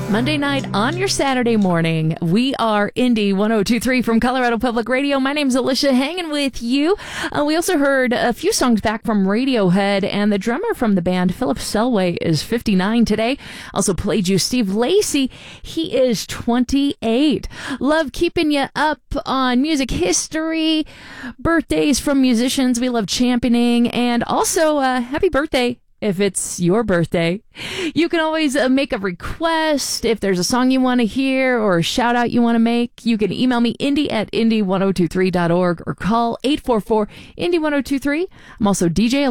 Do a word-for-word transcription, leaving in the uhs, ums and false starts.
Monday night on your Saturday morning. We are Indie one oh two point three from Colorado Public Radio. My name's Alicia, hanging with you. Uh, we also heard a few songs back from Radiohead, and the drummer from the band, Philip Selway, is fifty-nine today. Also played you Steve Lacy. He is twenty-eight. Love keeping you up on music history, birthdays from musicians we love championing, and also uh, happy birthday if it's your birthday. You can always uh, make a request. If there's a song you want to hear or a shout out you want to make, you can email me, indie at indie ten twenty-three dot org, or call eight four four, indie ten twenty-three. I'm also D J